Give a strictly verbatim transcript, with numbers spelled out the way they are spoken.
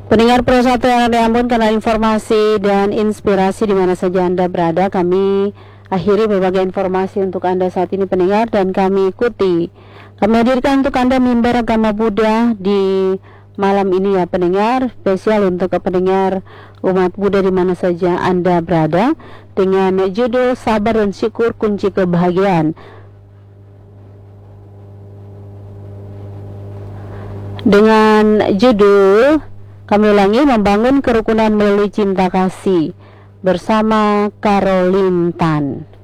Pendengar Pro satu yang Anda ampun, karena informasi dan inspirasi di mana saja Anda berada, kami akhiri berbagai informasi untuk Anda saat ini pendengar, dan kami ikuti. Kami hadirkan untuk Anda mimbar agama Buddha di malam ini ya pendengar, spesial untuk pendengar umat Buddha di mana saja Anda berada, dengan judul Sabar dan Syukur Kunci Kebahagiaan. Dengan judul, kami ulangi, Membangun Kerukunan Melalui Cinta Kasih, bersama Caroline Tan.